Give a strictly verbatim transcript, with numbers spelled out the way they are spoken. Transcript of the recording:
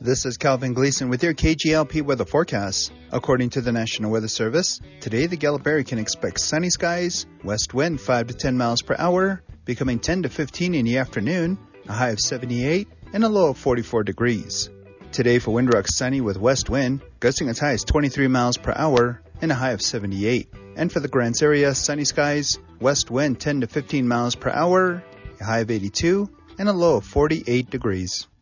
This is Calvin Gleason with your K G L P weather forecast. According to the National Weather Service, today the Gallup area can expect sunny skies, west wind five to ten miles per hour, becoming ten to fifteen in the afternoon, a high of seventy-eight, and a low of forty-four degrees. Today for Windrock, sunny with west wind, gusting as high as twenty-three miles per hour, and a high of seventy-eight. And for the Grants area, sunny skies, west wind ten to fifteen miles per hour, a high of eighty-two, and a low of forty-eight degrees.